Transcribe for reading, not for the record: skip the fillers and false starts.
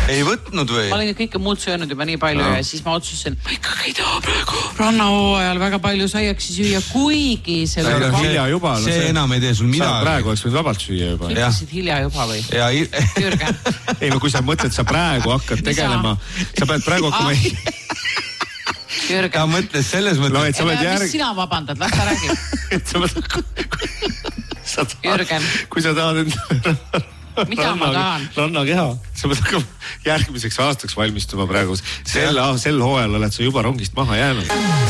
Ei võtnud või? Ma olin kõike muud söönud juba nii palju ja siis ma otsustasin, ma ikkagi ei taha praegu rannahooajal väga palju saiaksi süüa, kuigi see on hilja juba. See enam ei tee sul midagi. Praegu oleks võid vabalt süüa juba. Ütlesid hilja juba või? Jürgen. Ei, kui sa mõtled, sa praegu hakkad tegelema. Sa pead praegu hakkama... Jürgen. Ta mõtles selles mõttes. Mis sina vabandad? Las ta räägib. Jürgen. Kui sa tahad enda... Mida ma tahan? Rannakeha. Sa pead hakkama järgmiseks aastaks valmistuma praegu. Sel hooajal oled sa juba rongist maha jäänud.